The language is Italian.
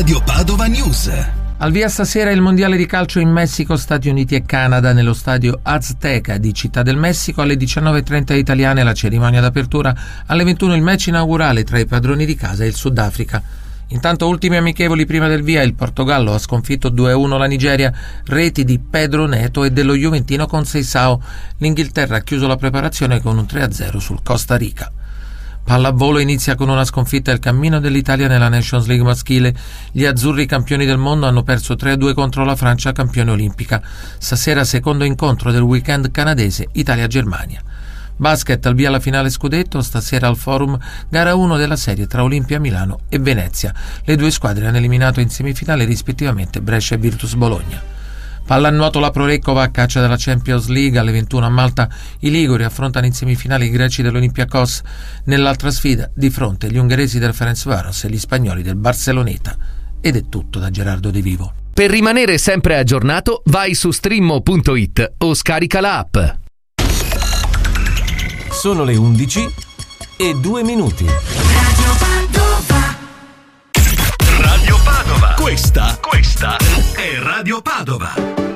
Radio Padova News. Al via stasera il mondiale di calcio in Messico, Stati Uniti e Canada nello stadio Azteca di Città del Messico. Alle 19:30 italiane la cerimonia d'apertura, alle 21 il match inaugurale tra i padroni di casa e il Sudafrica. Intanto ultimi amichevoli prima del via, il Portogallo ha sconfitto 2-1 la Nigeria, reti di Pedro Neto e dello Juventino con Seisao. L'Inghilterra ha chiuso la preparazione con un 3-0 sul Costa Rica. Pallavolo inizia con una sconfitta il cammino dell'Italia nella Nations League maschile. Gli azzurri campioni del mondo hanno perso 3-2 contro la Francia, campione olimpica. Stasera secondo incontro del weekend canadese Italia-Germania. Basket, al via la finale scudetto, stasera al Forum, gara 1 della serie tra Olimpia Milano e Venezia. Le due squadre hanno eliminato in semifinale rispettivamente Brescia e Virtus Bologna. Pallanuoto, la Pro Lecco va a caccia della Champions League. Alle 21 a Malta i liguri affrontano in semifinale i greci dell'Olympiakos. Nell'altra sfida di fronte gli ungheresi del Ferencváros e gli spagnoli del Barceloneta. Ed è tutto da Gerardo De Vivo. Per rimanere sempre aggiornato vai su streammo.it o scarica la app. Sono le 11:02. Radio Padova. Questa è Radio Padova.